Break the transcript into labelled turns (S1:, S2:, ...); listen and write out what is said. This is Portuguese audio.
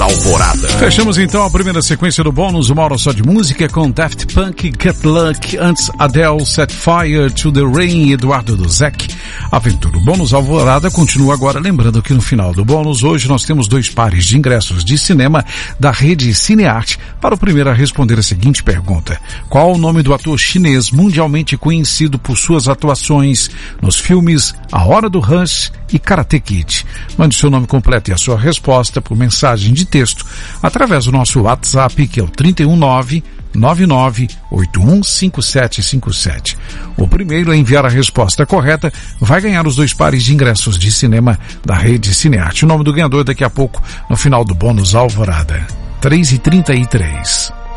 S1: Alvorada.
S2: Fechamos então a primeira sequência do bônus, uma hora só de música com Daft Punk, Get Luck, antes Adele, Set Fire to the Rain, Eduardo Duzek, Aventura. O bônus Alvorada continua agora, lembrando que no final do bônus, hoje nós temos 2 pares de ingressos de cinema da rede Cinearte para o primeiro a responder a seguinte pergunta: qual o nome do ator chinês mundialmente conhecido por suas atuações nos filmes A Hora do Rush e Karate Kid? Mande seu nome completo e a sua resposta por mensagem de texto através do nosso WhatsApp, que é o 319-99815757. O primeiro a enviar a resposta correta vai ganhar os 2 pares de ingressos de cinema da rede Cinearte. O nome do ganhador daqui a pouco, no final do bônus Alvorada. 3h33.